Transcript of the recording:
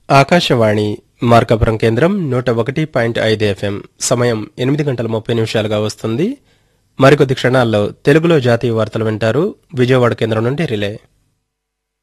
ఆకాశవాణి మార్కాపురం కేంద్రం 101.5 FM. సమయం 8:30 వస్తుంది. మరికొద్ది క్షణాల్లో తెలుగులో జాతీయ వార్తలు వింటారు. విజయవాడ కేంద్రం నుండి రిలే.